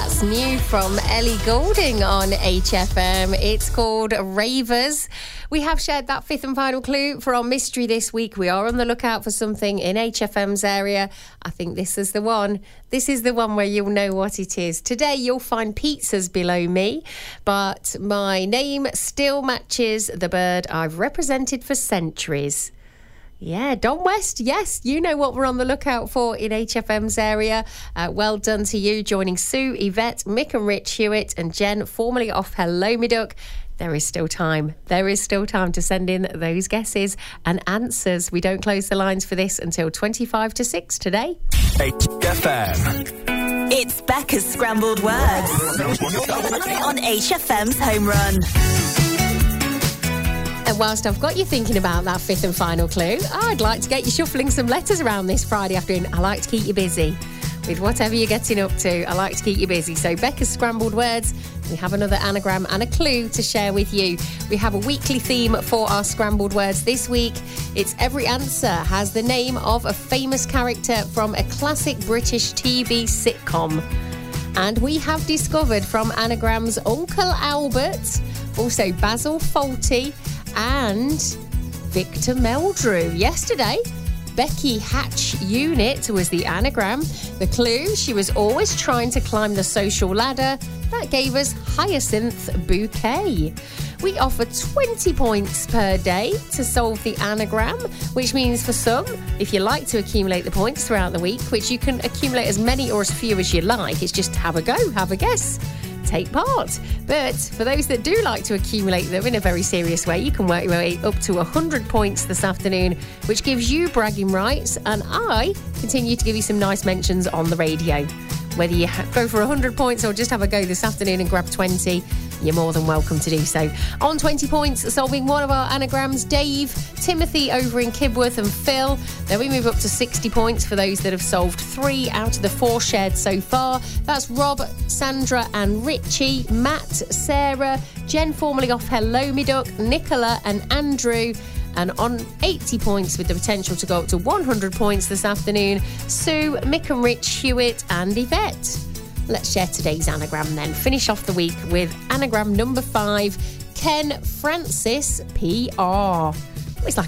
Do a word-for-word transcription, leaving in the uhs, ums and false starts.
That's new from Ellie Goulding on H F M. It's called Ravers. We have shared that fifth and final clue for our mystery this week. We are on the lookout for something in H F M's area. I think this is the one. This is the one where you'll know what it is. Today you'll find pizzas below me, but my name still matches the bird I've represented for centuries. Yeah, Don West, yes, you know what we're on the lookout for in H F M's area. Uh, well done to you, joining Sue, Yvette, Mick and Rich Hewitt and Jen, formerly off Hello Me Duck. There is still time. There is still time to send in those guesses and answers. We don't close the lines for this until twenty-five to six today. H F M. It's Becca's Scrambled Words on H F M's Home Run. And whilst I've got you thinking about that fifth and final clue, I'd like to get you shuffling some letters around this Friday afternoon. I like to keep you busy with whatever you're getting up to. I like to keep you busy. So Becca's Scrambled Words, we have another anagram and a clue to share with you. We have a weekly theme for our Scrambled Words this week. It's every answer has the name of a famous character from a classic British T V sitcom. And we have discovered from anagrams Uncle Albert, also Basil Fawlty, and Victor Meldrew. Yesterday, Becky Hatch Unit was the anagram. The clue, she was always trying to climb the social ladder. That gave us Hyacinth Bouquet. We offer twenty points per day to solve the anagram, which means for some, if you like to accumulate the points throughout the week, which you can accumulate as many or as few as you like, it's just have a go, have a guess, take part. But for those that do like to accumulate them in a very serious way, you can work your way up to one hundred points this afternoon, which gives you bragging rights, and I continue to give you some nice mentions on the radio. Whether you go for one hundred points or just have a go this afternoon and grab twenty, you're more than welcome to do so. On twenty points, solving one of our anagrams, Dave, Timothy over in Kibworth and Phil. Then we move up to sixty points for those that have solved three out of the four shared so far. That's Rob, Sandra and Richie, Matt, Sarah, Jen formerly off Hello Me Duck, Nicola and Andrew. And on eighty points with the potential to go up to one hundred points this afternoon, Sue, Mick and Rich Hewitt and Yvette. Let's share today's anagram then. Finish off the week with anagram number five, Ken Francis P R. It's like